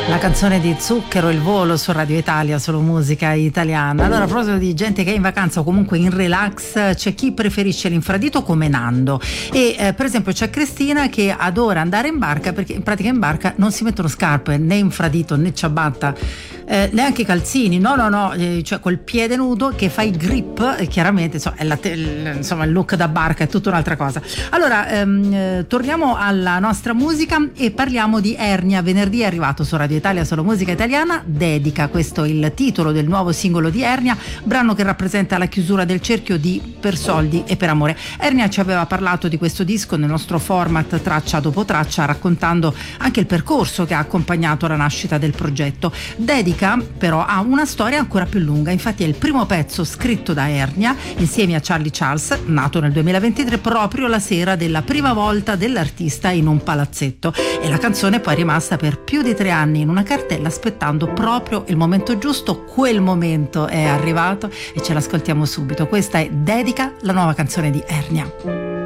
La canzone di Zucchero, Il volo su Radio Italia, solo musica italiana. Allora, a proposito di gente che è in vacanza o comunque in relax, c'è chi preferisce l'infradito come Nando e per esempio c'è Cristina che adora andare in barca perché in pratica in barca non si mettono scarpe, né infradito né ciabatta, neanche calzini, no, cioè col piede nudo che fa il grip, chiaramente insomma il look da barca è tutta un'altra cosa. Allora torniamo alla nostra musica e parliamo di Ernia. Venerdì è arrivato su Radio Italia, solo musica italiana, Dedica, questo è il titolo del nuovo singolo di Ernia, brano che rappresenta la chiusura del cerchio di Per soldi e per amore. Ernia ci aveva parlato di questo disco nel nostro format traccia dopo traccia, raccontando anche il percorso che ha accompagnato la nascita del progetto. Dedica però ha una storia ancora più lunga, infatti è il primo pezzo scritto da Ernia insieme a Charlie Charles, nato nel 2023 proprio la sera della prima volta dell'artista in un palazzetto, e la canzone poi è rimasta per più di 3 anni in una cartella aspettando proprio il momento giusto. Quel momento è arrivato e ce l'ascoltiamo subito. Questa è Dedica, la nuova canzone di Ernia.